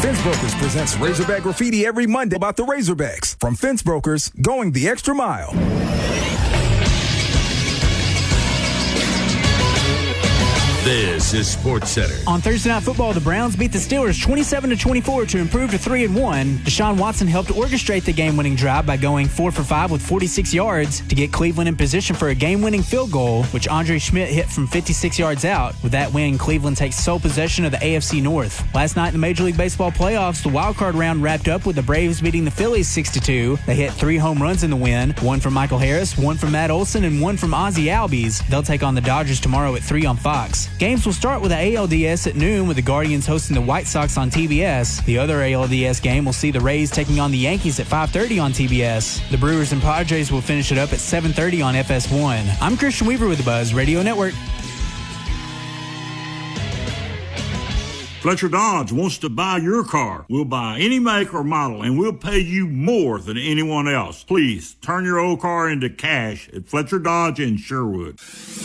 Fence Brokers presents Razorback Graffiti every Monday about the Razorbacks. From Fence Brokers, going the extra mile. This is SportsCenter. On Thursday Night Football, the Browns beat the Steelers 27-24 to improve to 3-1. Deshaun Watson helped orchestrate the game-winning drive by going 4 for 5 with 46 yards to get Cleveland in position for a game-winning field goal, which Andre Schmidt hit from 56 yards out. With that win, Cleveland takes sole possession of the AFC North. Last night in the Major League Baseball playoffs, the wildcard round wrapped up with the Braves beating the Phillies 6-2. They hit 3 home runs in the win, one from Michael Harris, one from Matt Olson, and one from Ozzie Albies. They'll take on the Dodgers tomorrow at 3 on Fox. Games will start with the ALDS at noon with the Guardians hosting the White Sox on TBS. The other ALDS game will see the Rays taking on the Yankees at 5:30 on TBS. The Brewers and Padres will finish it up at 7:30 on FS1. I'm Christian Weaver with the Buzz Radio Network. Fletcher Dodge wants to buy your car. We'll buy any make or model, and we'll pay you more than anyone else. Please turn your old car into cash at Fletcher Dodge in Sherwood.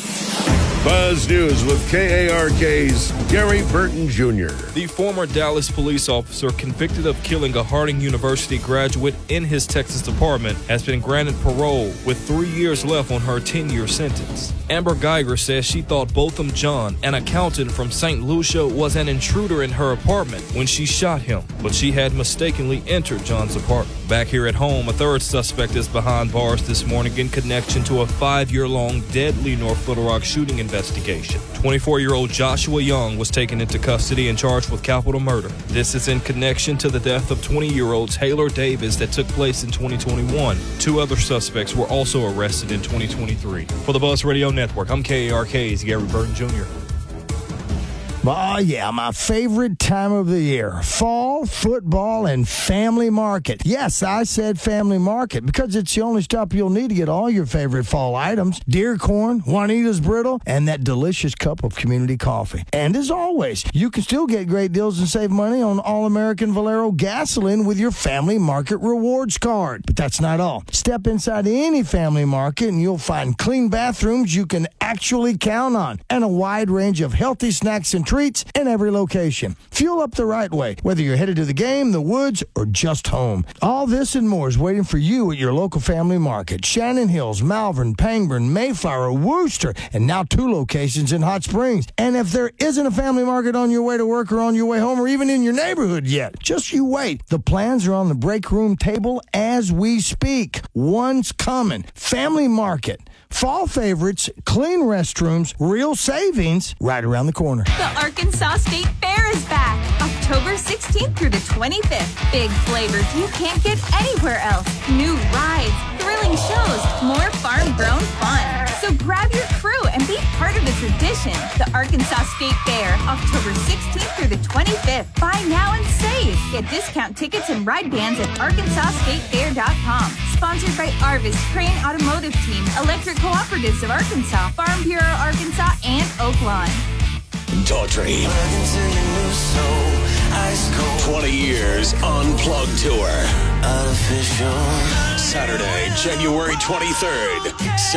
Buzz News with KARK's Gary Burton Jr. The former Dallas police officer convicted of killing a Harding University graduate in his Texas apartment has been granted parole with 3 years left on her 10-year sentence. Amber Geiger says she thought Botham John, an accountant from St. Lucia, was an intruder in her apartment when she shot him, but she had mistakenly entered John's apartment. Back here at home, a third suspect is behind bars this morning in connection to a 5-year-long deadly North Little Rock shooting investigation. 24-year-old Joshua Young was taken into custody and charged with capital murder. This is in connection to the death of 20-year-old Taylor Davis that took place in 2021. 2 other suspects were also arrested in 2023. For the Buzz Radio Network, I'm KARK's Gary Burton Jr. Oh, yeah, my favorite time of the year, fall, football, and family market. Yes, I said family market because it's the only stop you'll need to get all your favorite fall items, deer corn, Juanita's Brittle, and that delicious cup of community coffee. And as always, you can still get great deals and save money on All-American Valero gasoline with your family market rewards card. But that's not all. Step inside any family market and you'll find clean bathrooms you can actually count on and a wide range of healthy snacks and treats in every location. Fuel up the right way, whether you're headed to the game, the woods, or just home. All this and more is waiting for you at your local family market. Shannon Hills, Malvern, Pangburn, Mayflower, Wooster, and now 2 locations in Hot Springs. And if there isn't a family market on your way to work or on your way home or even in your neighborhood yet, just you wait. The plans are on the break room table as we speak. One's coming. Family market. Fall favorites, clean restrooms, real savings right around the corner. The Arkansas State Fair is back, October 16th through the 25th. Big flavors you can't get anywhere else. New rides, thrilling shows, more farm-grown fun. So grab your crew and be part of the tradition. The Arkansas State Fair, October 16th through the 25th. Buy now and save. Get discount tickets and ride bands at ArkansasStateFair.com. Sponsored by Arvis Crane Automotive Team, Electric Cooperatives of Arkansas, Farm Bureau Arkansas, and Oaklawn. Daughtry. 20 years Unplugged Tour. Saturday, January 23rd.